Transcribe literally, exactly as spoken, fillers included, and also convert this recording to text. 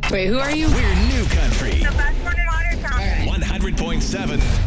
Wait, who are you? We're New Country. The best one in Watertown. All right. one hundred point seven